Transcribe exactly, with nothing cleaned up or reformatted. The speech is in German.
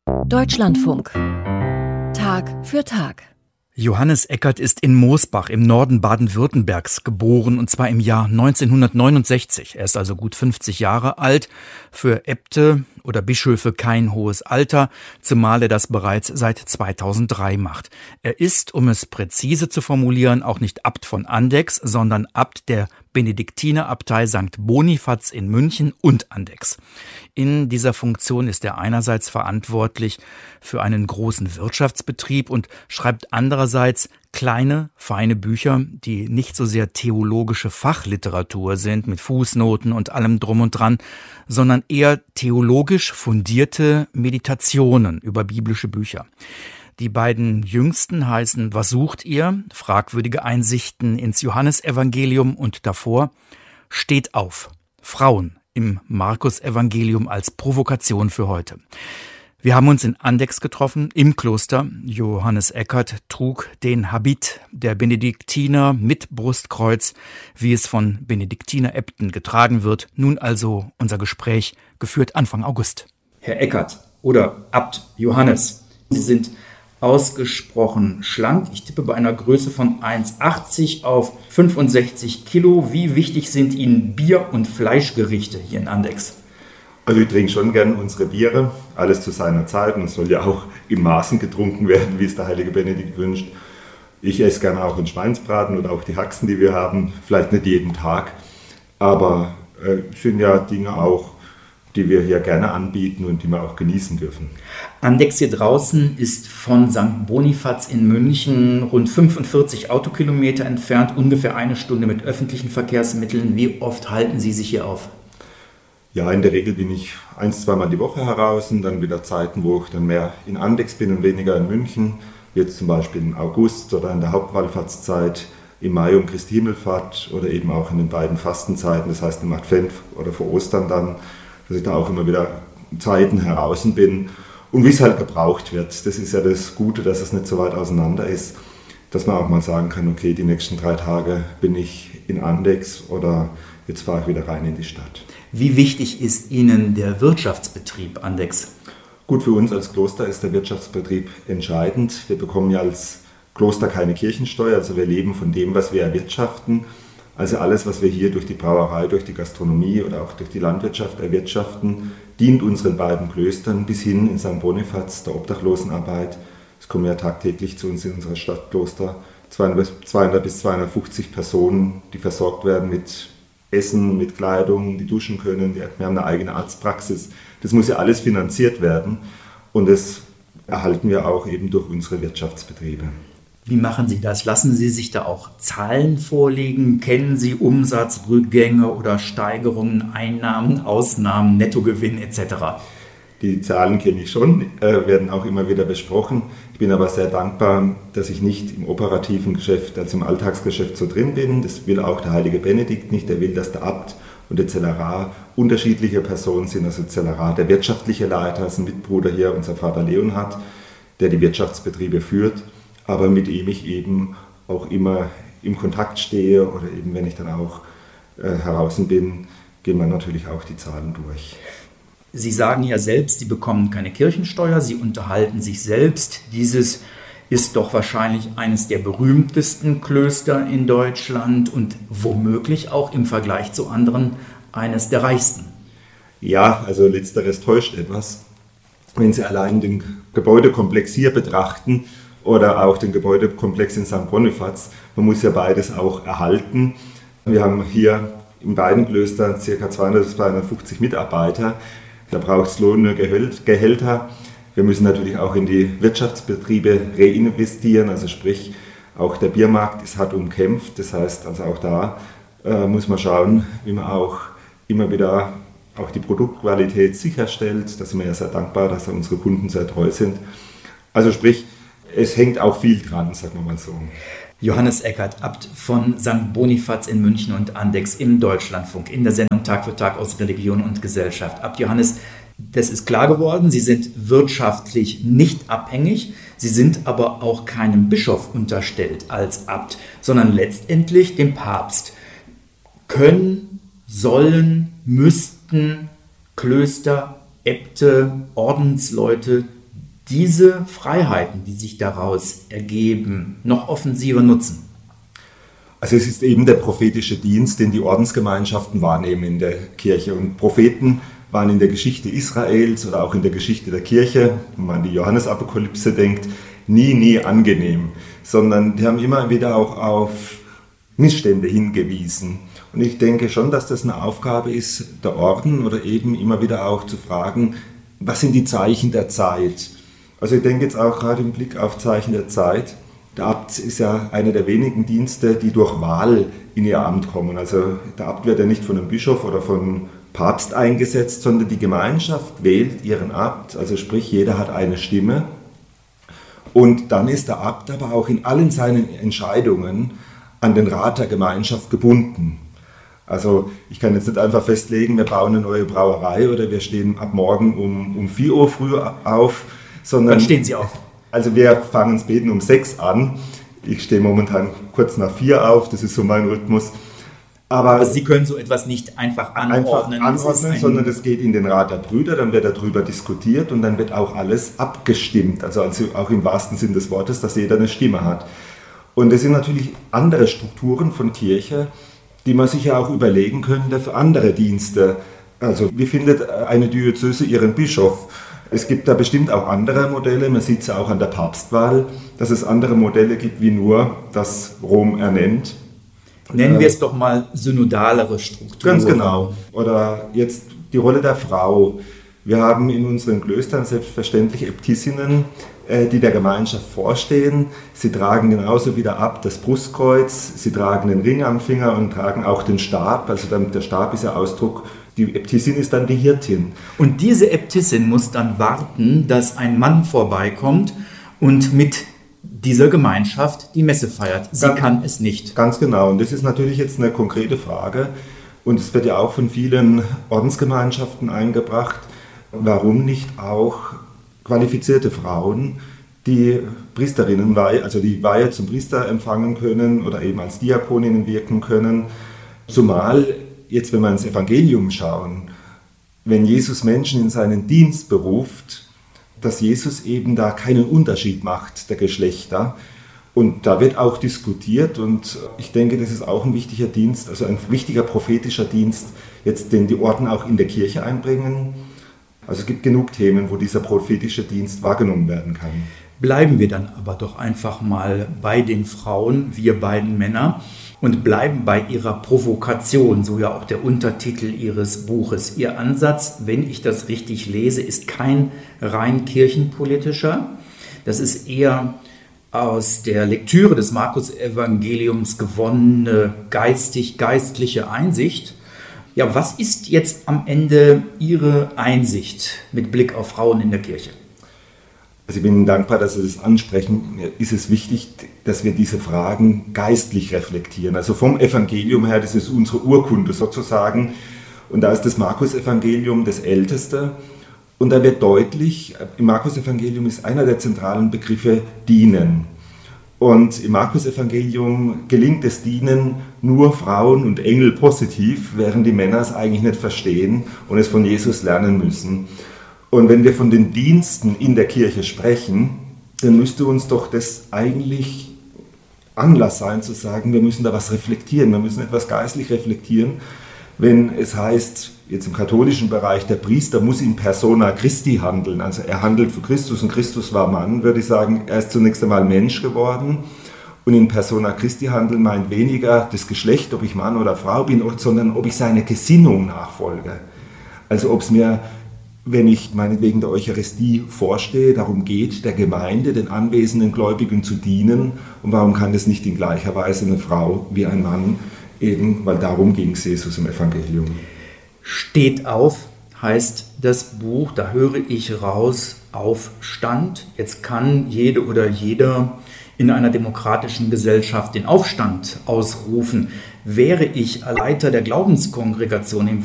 Deutschlandfunk. Tag für Tag. Johannes Eckert ist in Moosbach im Norden Baden-Württembergs geboren, und zwar im Jahr neunzehnhundertneunundsechzig. Er ist also gut fünfzig Jahre alt. Für Äbte oder Bischöfe kein hohes Alter, zumal er das bereits seit zweitausenddrei macht. Er ist, um es präzise zu formulieren, auch nicht Abt von Andechs, sondern Abt der Benediktinerabtei Sankt Bonifaz in München und Andechs. In dieser Funktion ist er einerseits verantwortlich für einen großen Wirtschaftsbetrieb und schreibt andererseits kleine, feine Bücher, die nicht so sehr theologische Fachliteratur sind mit Fußnoten und allem drum und dran, sondern eher theologisch fundierte Meditationen über biblische Bücher. Die beiden jüngsten heißen »Was sucht ihr?«, fragwürdige Einsichten ins Johannesevangelium, und davor »Steht auf! Frauen« im Markus-Evangelium als Provokation für heute. Wir haben uns in Andechs getroffen, im Kloster. Johannes Eckert trug den Habit der Benediktiner mit Brustkreuz, wie es von Benediktineräbten getragen wird. Nun also unser Gespräch, geführt Anfang August. Herr Eckert oder Abt Johannes, Sie sind ausgesprochen schlank. Ich tippe bei einer Größe von eins Komma achtzig auf fünfundsechzig Kilo. Wie wichtig sind Ihnen Bier- und Fleischgerichte hier in Andechs? Also ich trinke schon gern unsere Biere, alles zu seiner Zeit, und es soll ja auch in Maßen getrunken werden, wie es der heilige Benedikt wünscht. Ich esse gerne auch einen Schweinsbraten oder auch die Haxen, die wir haben, vielleicht nicht jeden Tag, aber äh, sind ja Dinge auch, die wir hier gerne anbieten und die wir auch genießen dürfen. Andechs hier draußen ist von Sankt Bonifaz in München rund fünfundvierzig Autokilometer entfernt, ungefähr eine Stunde mit öffentlichen Verkehrsmitteln. Wie oft halten Sie sich hier auf? Ja, in der Regel bin ich ein-, zweimal die Woche heraus, und dann wieder Zeiten, wo ich dann mehr in Andechs bin und weniger in München. Jetzt zum Beispiel im August oder in der Hauptwallfahrtszeit, im Mai um Christi Himmelfahrt oder eben auch in den beiden Fastenzeiten, das heißt im Advent oder vor Ostern dann, dass ich da auch immer wieder Zeiten heraus bin. Und wie es halt gebraucht wird, das ist ja das Gute, dass es nicht so weit auseinander ist, dass man auch mal sagen kann, okay, die nächsten drei Tage bin ich in Andechs oder jetzt fahre ich wieder rein in die Stadt. Wie wichtig ist Ihnen der Wirtschaftsbetrieb Andechs? Gut, für uns als Kloster ist der Wirtschaftsbetrieb entscheidend. Wir bekommen ja als Kloster keine Kirchensteuer, also wir leben von dem, was wir erwirtschaften. Also alles, was wir hier durch die Brauerei, durch die Gastronomie oder auch durch die Landwirtschaft erwirtschaften, dient unseren beiden Klöstern bis hin in Sankt Bonifaz, der Obdachlosenarbeit. Es kommen ja tagtäglich zu uns in unser Stadtkloster zweihundert bis zweihundertfünfzig Personen, die versorgt werden mit Essen, mit Kleidung, die duschen können. Wir haben eine eigene Arztpraxis. Das muss ja alles finanziert werden, und das erhalten wir auch eben durch unsere Wirtschaftsbetriebe. Wie machen Sie das? Lassen Sie sich da auch Zahlen vorlegen? Kennen Sie Umsatzrückgänge oder Steigerungen, Einnahmen, Ausnahmen, Nettogewinn et cetera? Die Zahlen kenne ich schon, äh, werden auch immer wieder besprochen. Ich bin aber sehr dankbar, dass ich nicht im operativen Geschäft, also im Alltagsgeschäft so drin bin. Das will auch der heilige Benedikt nicht. Er will, dass der Abt und der Zellerar unterschiedliche Personen sind. Also Zellerar, der wirtschaftliche Leiter, ist ein Mitbruder hier, unser Vater Leonhard, der die Wirtschaftsbetriebe führt, aber mit dem ich eben auch immer im Kontakt stehe, oder eben wenn ich dann auch äh, heraus bin, gehen wir natürlich auch die Zahlen durch. Sie sagen ja selbst, Sie bekommen keine Kirchensteuer, Sie unterhalten sich selbst. Dieses ist doch wahrscheinlich eines der berühmtesten Klöster in Deutschland und womöglich auch im Vergleich zu anderen eines der reichsten. Ja, also letzteres täuscht etwas. Wenn Sie allein den Gebäudekomplex hier betrachten oder auch den Gebäudekomplex in Sankt Bonifaz, man muss ja beides auch erhalten. Wir haben hier in beiden Klöstern ca. zweihundert bis zweihundertfünfzig Mitarbeiter. Da braucht es Lohn, Gehälter. Wir müssen natürlich auch in die Wirtschaftsbetriebe reinvestieren, also sprich, auch der Biermarkt ist hart umkämpft. Das heißt, also auch da äh, muss man schauen, wie man auch immer wieder auch die Produktqualität sicherstellt. Da sind wir ja sehr dankbar, dass unsere Kunden sehr treu sind. Also sprich, es hängt auch viel dran, sagen wir mal so. Johannes Eckert, Abt von Sankt Bonifaz in München und Andechs im Deutschlandfunk, in der Sendung Tag für Tag aus Religion und Gesellschaft. Abt Johannes, das ist klar geworden, Sie sind wirtschaftlich nicht abhängig, Sie sind aber auch keinem Bischof unterstellt als Abt, sondern letztendlich dem Papst. Können, sollen, müssten Klöster, Äbte, Ordensleute diese Freiheiten, die sich daraus ergeben, noch offensiver nutzen? Also es ist eben der prophetische Dienst, den die Ordensgemeinschaften wahrnehmen in der Kirche. Und Propheten waren in der Geschichte Israels oder auch in der Geschichte der Kirche, wenn man an die Johannesapokalypse denkt, nie, nie angenehm, sondern die haben immer wieder auch auf Missstände hingewiesen. Und ich denke schon, dass das eine Aufgabe ist, der Orden oder eben immer wieder auch zu fragen, was sind die Zeichen der Zeit? Also ich denke jetzt auch gerade im Blick auf Zeichen der Zeit, der Abt ist ja einer der wenigen Dienste, die durch Wahl in ihr Amt kommen. Also der Abt wird ja nicht von einem Bischof oder von Papst eingesetzt, sondern die Gemeinschaft wählt ihren Abt, also sprich, jeder hat eine Stimme. Und dann ist der Abt aber auch in allen seinen Entscheidungen an den Rat der Gemeinschaft gebunden. Also ich kann jetzt nicht einfach festlegen, wir bauen eine neue Brauerei oder wir stehen ab morgen um, um vier Uhr früh auf, sondern... Wann stehen Sie auf? Also wir fangen das Beten um sechs an. Ich stehe momentan kurz nach vier auf, das ist so mein Rhythmus. Aber, Aber Sie können so etwas nicht einfach anordnen, einfach anordnen ein sondern das geht in den Rat der Brüder, dann wird darüber diskutiert und dann wird auch alles abgestimmt. Also, also auch im wahrsten Sinn des Wortes, dass jeder eine Stimme hat. Und es sind natürlich andere Strukturen von Kirche, die man sich ja auch überlegen könnte für andere Dienste. Also wie findet eine Diözese ihren Bischof? Es gibt da bestimmt auch andere Modelle, man sieht es ja auch an der Papstwahl, dass es andere Modelle gibt, wie nur das Rom ernennt. Nennen wir es doch mal synodalere Strukturen. Ganz genau. Oder jetzt die Rolle der Frau. Wir haben in unseren Klöstern selbstverständlich Äbtissinnen, die der Gemeinschaft vorstehen. Sie tragen genauso wie der Abt das Brustkreuz, sie tragen den Ring am Finger und tragen auch den Stab. Also der Stab ist ja Ausdruck, die Äbtissin ist dann die Hirtin. Und diese Äbtissin muss dann warten, dass ein Mann vorbeikommt und mit dieser Gemeinschaft die Messe feiert. Sie ganz, kann es nicht. Ganz genau. Und das ist natürlich jetzt eine konkrete Frage. Und es wird ja auch von vielen Ordensgemeinschaften eingebracht. Warum nicht auch qualifizierte Frauen, die Priesterinnen, also die Weihe zum Priester empfangen können oder eben als Diakoninnen wirken können? Zumal jetzt, wenn wir ins Evangelium schauen, wenn Jesus Menschen in seinen Dienst beruft, dass Jesus eben da keinen Unterschied macht der Geschlechter. Und da wird auch diskutiert und ich denke, das ist auch ein wichtiger Dienst, also ein wichtiger prophetischer Dienst, jetzt den die Orden auch in der Kirche einbringen. Also es gibt genug Themen, wo dieser prophetische Dienst wahrgenommen werden kann. Bleiben wir dann aber doch einfach mal bei den Frauen, wir beiden Männer, und bleiben bei ihrer Provokation, so ja auch der Untertitel ihres Buches. Ihr Ansatz, wenn ich das richtig lese, ist kein rein kirchenpolitischer. Das ist eher aus der Lektüre des Markus-Evangeliums gewonnene geistig-geistliche Einsicht. Ja, was ist jetzt am Ende Ihre Einsicht mit Blick auf Frauen in der Kirche? Also ich bin Ihnen dankbar, dass Sie das ansprechen. Mir ist es wichtig, dass wir diese Fragen geistlich reflektieren. Also vom Evangelium her, das ist unsere Urkunde sozusagen. Und da ist das Markus-Evangelium das älteste. Und da wird deutlich, im Markus-Evangelium ist einer der zentralen Begriffe Dienen. Und im Markus-Evangelium gelingt das Dienen nur Frauen und Engel positiv, während die Männer es eigentlich nicht verstehen und es von Jesus lernen müssen. Und wenn wir von den Diensten in der Kirche sprechen, dann müsste uns doch das eigentlich Anlass sein zu sagen, wir müssen da was reflektieren, wir müssen etwas geistlich reflektieren. Wenn es heißt, jetzt im katholischen Bereich, der Priester muss in persona Christi handeln, also er handelt für Christus und Christus war Mann, würde ich sagen, er ist zunächst einmal Mensch geworden. Und in persona Christi handeln meint weniger das Geschlecht, ob ich Mann oder Frau bin, sondern ob ich seine Gesinnung nachfolge. Also ob es mir, wenn ich meinetwegen der Eucharistie vorstehe, darum geht, der Gemeinde, den anwesenden Gläubigen zu dienen. Und warum kann das nicht in gleicher Weise eine Frau wie ein Mann? Eben, weil darum ging es Jesus im Evangelium. Steht auf heißt das Buch, da höre ich raus, Aufstand. Jetzt kann jede oder jeder in einer demokratischen Gesellschaft den Aufstand ausrufen. Wäre ich Leiter der Glaubenskongregation im